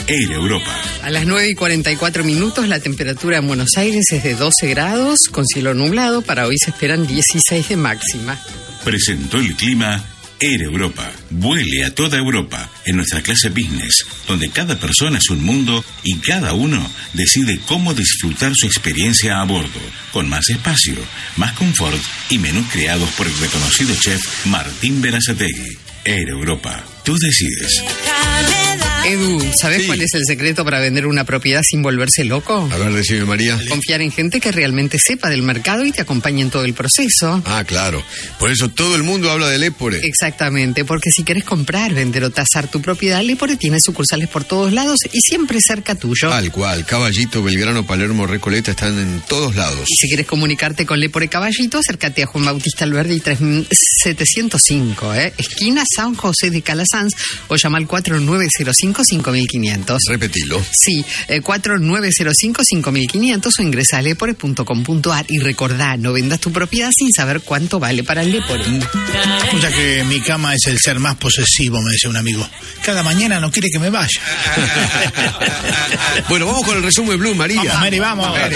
Air Europa. A las 9:44 la temperatura en Buenos Aires es de 12 grados, con cielo nublado. Para hoy se esperan 16 de máxima. Presentó el clima Air Europa. Vuele a toda Europa en nuestra clase business, donde cada persona es un mundo y cada uno decide cómo disfrutar su experiencia a bordo, con más espacio, más confort y menús creados por el reconocido chef Martín Berazategui. Air Europa, tú decides. Edu, ¿sabes cuál es el secreto para vender una propiedad sin volverse loco? A ver, decime, María. Confiar en gente que realmente sepa del mercado y te acompañe en todo el proceso. Ah, claro. Por eso todo el mundo habla de Lepore. Exactamente, porque si querés comprar, vender o tasar tu propiedad, Lepore tiene sucursales por todos lados y siempre cerca tuyo. Tal cual. Caballito, Belgrano, Palermo, Recoleta están en todos lados. Y si querés comunicarte con Lepore Caballito, acércate a Juan Bautista Alberdi 3705, esquina San José de Calasanz, o llama al 4905-5500. Repetilo. Sí, 4905-5500 o ingresa a lepore.com.ar y recordá, no vendas tu propiedad sin saber cuánto vale para el Lepore. Escucha que mi cama es el ser más posesivo, me decía un amigo. Cada mañana no quiere que me vaya. Bueno, vamos con el resumen Blue, María. Vamos, Mary, vamos. Mary.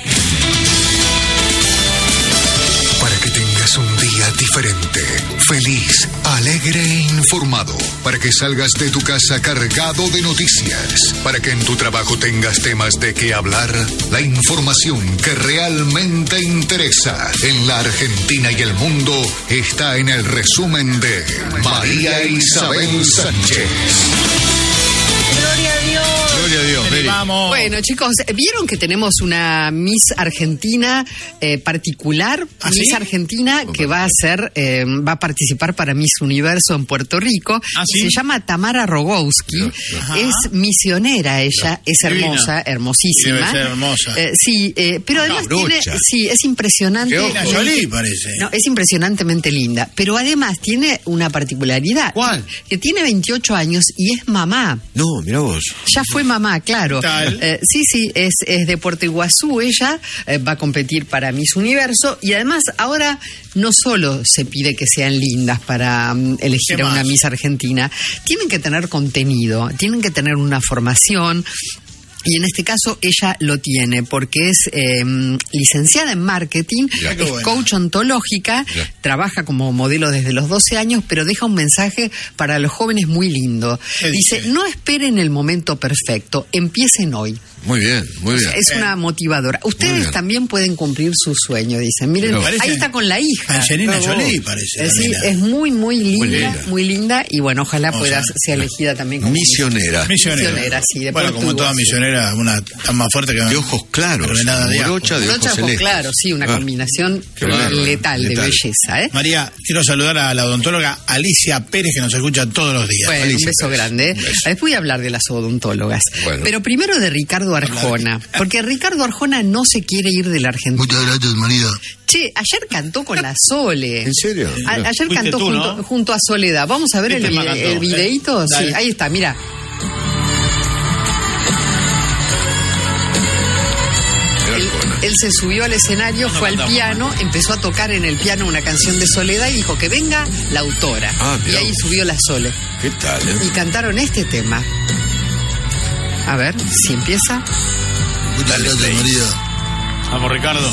Para que tengas un día diferente, feliz, alegre e informado. Para que salgas de tu casa cargado de noticias. Para que en tu trabajo tengas temas de qué hablar. La información que realmente interesa en la Argentina y el mundo está en el resumen de María Isabel Sánchez. ¡Gloria a Dios! Gloria a Dios, Mary. Vamos. Bueno, chicos, ¿vieron que tenemos una Miss Argentina particular? ¿Ah, Miss sí? Argentina que va a participar para Miss Universo en Puerto Rico. ¿Ah, sí? Se llama Tamara Rogowski. Ajá. Es misionera ella, es hermosa, Divina. hermosísima. Debe ser hermosa. Sí, pero además brocha. es impresionante. Angelina Jolie parece. No, es impresionantemente linda, pero además tiene una particularidad. ¿Cuál? Que tiene 28 años y es mamá. No, mirá vos. Ya fue mamá, claro. Tal. Sí, es de Puerto Iguazú ella, va a competir para Miss Universo y además ahora no solo se pide que sean lindas para elegir ¿Qué a una más? Miss Argentina, tienen que tener contenido, tienen que tener una formación. Y en este caso ella lo tiene porque es licenciada en marketing, Mirá qué es bueno. coach ontológica, Mirá. trabaja como modelo desde los 12 años, pero deja un mensaje para los jóvenes muy lindo. ¿Qué Dice, dice? no esperen el momento perfecto, empiecen hoy. Muy bien, muy bien. Es una motivadora. Muy Ustedes bien. también pueden cumplir su sueño, dicen. Miren, Pero- ahí Parece está con la hija. Angelina Bravo. Jolie parece. Sí, también. es muy linda. linda. Y bueno, ojalá O pueda sea, ser elegida también como Misionera. Misionera. sí, de Bueno, Puerto como toda Iguazú. misionera, una tan más fuerte que... De ojos claros. Pero de nada de Morocha de ojos Brocha, celestes. claro, sí, una Ah, combinación qué bárbaro, letal de letal. belleza, ¿eh? María, quiero saludar a la odontóloga Alicia Pérez, que nos escucha todos los días. Bueno, Alicia un beso Pérez. grande. Un beso. Después voy a hablar de las odontólogas. Bueno. Pero primero de Ricardo Arjona. Porque Ricardo Arjona no se quiere ir de la Argentina. Muchas gracias, María. Che, ayer cantó con la Sole. ¿En serio? Ayer Fuiste cantó tú, junto, ¿no? junto a Soledad. Vamos a ver ¿Qué el, tema cantó? el videíto. Sí, Dale. ahí está, mira. Él se subió al escenario, fue al piano, empezó a tocar en el piano una canción de Soledad y dijo que venga la autora. Ah, y mirá ahí vos. subió la Sole. ¿Qué tal, Y cantaron este tema. A ver, si empieza. Muchas gracias, María. Vamos, Ricardo.